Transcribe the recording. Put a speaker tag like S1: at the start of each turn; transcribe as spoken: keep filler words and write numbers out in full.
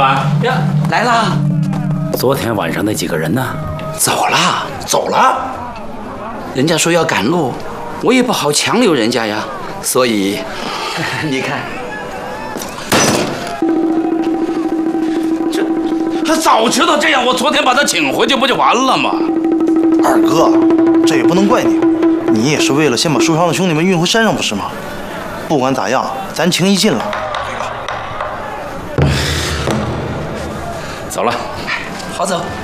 S1: 板
S2: 呀，来啦！
S1: 昨天晚上那几个人呢？
S2: 走了，
S3: 走了。
S2: 人家说要赶路，我也不好强留人家呀，所以你看，
S1: 这他早知道这样，我昨天把他请回去不就完了吗？
S3: 二哥，这也不能怪你，你也是为了先把受伤的兄弟们运回山上，不是吗？不管咋样，咱情谊尽了。
S1: 走了，
S2: 好走。